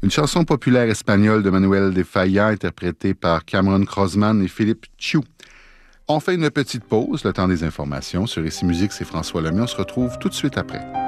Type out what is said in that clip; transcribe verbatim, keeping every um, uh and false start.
Une chanson populaire espagnole de Manuel de Falla, interprétée par Cameron Crossman et Philippe Chiu. On fait une petite pause, le temps des informations. Sur Ici Musique, c'est François Lemay. On se retrouve tout de suite après.